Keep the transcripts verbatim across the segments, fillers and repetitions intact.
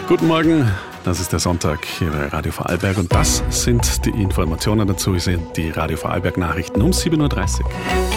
Guten Morgen, das ist der Sonntag hier bei Radio Vorarlberg und das sind die Informationen dazu. Ich sehe die Radio Vorarlberg Nachrichten um sieben Uhr dreißig.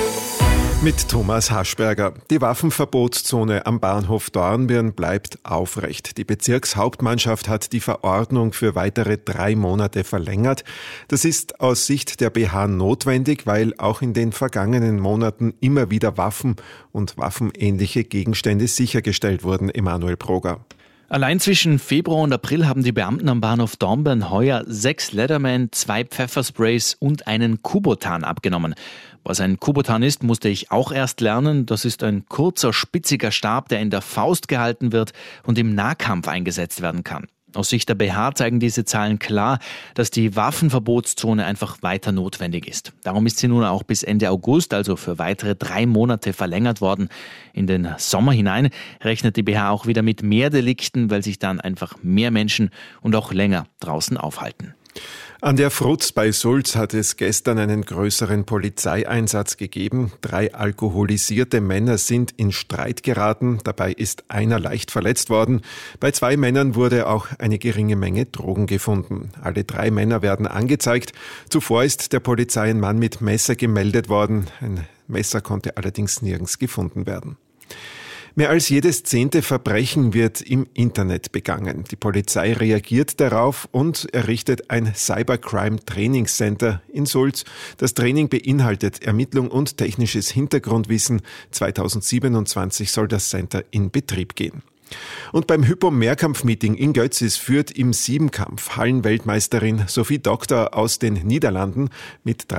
Mit Thomas Haschberger. Die Waffenverbotszone am Bahnhof Dornbirn bleibt aufrecht. Die Bezirkshauptmannschaft hat die Verordnung für weitere drei Monate verlängert. Das ist aus Sicht der B H notwendig, weil auch in den vergangenen Monaten immer wieder Waffen und waffenähnliche Gegenstände sichergestellt wurden. Emanuel Broger. Allein zwischen Februar und April haben die Beamten am Bahnhof Dornbirn heuer sechs Leatherman, zwei Pfeffersprays und einen Kubotan abgenommen. Was ein Kubotan ist, musste ich auch erst lernen. Das ist ein kurzer, spitziger Stab, der in der Faust gehalten wird und im Nahkampf eingesetzt werden kann. Aus Sicht der B H zeigen diese Zahlen klar, dass die Waffenverbotszone einfach weiter notwendig ist. Darum ist sie nun auch bis Ende August, also für weitere drei Monate verlängert worden. In den Sommer hinein rechnet die B H auch wieder mit mehr Delikten, weil sich dann einfach mehr Menschen und auch länger draußen aufhalten. An der Frutz bei Sulz hat es gestern einen größeren Polizeieinsatz gegeben. Drei alkoholisierte Männer sind in Streit geraten. Dabei ist einer leicht verletzt worden. Bei zwei Männern wurde auch eine geringe Menge Drogen gefunden. Alle drei Männer werden angezeigt. Zuvor ist der Polizei ein Mann mit Messer gemeldet worden. Ein Messer konnte allerdings nirgends gefunden werden. Mehr als jedes zehnte Verbrechen wird im Internet begangen. Die Polizei reagiert darauf und errichtet ein Cybercrime-Trainingscenter in Sulz. Das Training beinhaltet Ermittlung und technisches Hintergrundwissen. zweitausendsiebenundzwanzig soll das Center in Betrieb gehen. Und beim Hypo-Mehrkampf-Meeting in Götzis führt im Siebenkampf Hallenweltmeisterin Sophie Doktor aus den Niederlanden mit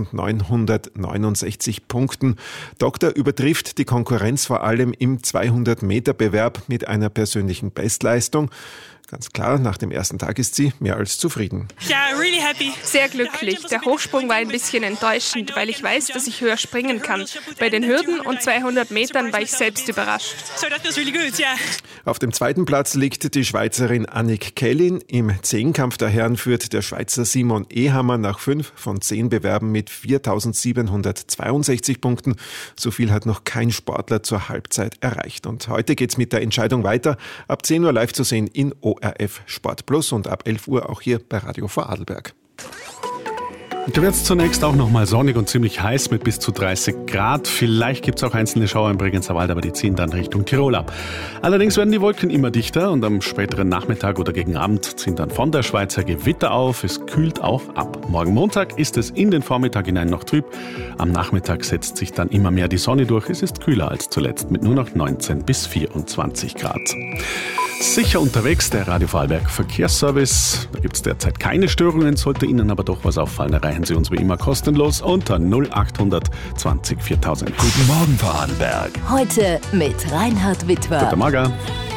dreitausendneunhundertneunundsechzig Punkten. Doktor übertrifft die Konkurrenz vor allem im zweihundert-Meter-Bewerb mit einer persönlichen Bestleistung. Ganz klar, nach dem ersten Tag ist sie mehr als zufrieden. Sehr glücklich. Der Hochsprung war ein bisschen enttäuschend, weil ich weiß, dass ich höher springen kann. Bei den Hürden und zweihundert Metern war ich selbst überrascht. Auf dem zweiten Platz liegt die Schweizerin Annick Kellin. Im Zehnkampf der Herren führt der Schweizer Simon Ehammer nach fünf von zehn Bewerben mit viertausendsiebenhundertzweiundsechzig Punkten. So viel hat noch kein Sportler zur Halbzeit erreicht. Und heute geht's mit der Entscheidung weiter. Ab zehn Uhr live zu sehen in O R F Sport Plus und ab elf Uhr auch hier bei Radio Vorarlberg. Und da wird es zunächst auch nochmal sonnig und ziemlich heiß mit bis zu dreißig Grad. Vielleicht gibt es auch einzelne Schauer im Bregenzer Wald, aber die ziehen dann Richtung Tirol ab. Allerdings werden die Wolken immer dichter und am späteren Nachmittag oder gegen Abend ziehen dann von der Schweiz her Gewitter auf. Es kühlt auch ab. Morgen Montag ist es in den Vormittag hinein noch trüb. Am Nachmittag setzt sich dann immer mehr die Sonne durch. Es ist kühler als zuletzt mit nur noch neunzehn bis vierundzwanzig Grad. Sicher unterwegs, der Radio Vorarlberg Verkehrsservice. Da gibt es derzeit keine Störungen, sollte Ihnen aber doch was auffallen, erreichen Sie uns wie immer kostenlos unter null achthundert zwanzig viertausend. Guten Morgen Vorarlberg. Heute mit Reinhard Witwer. Guten Morgen.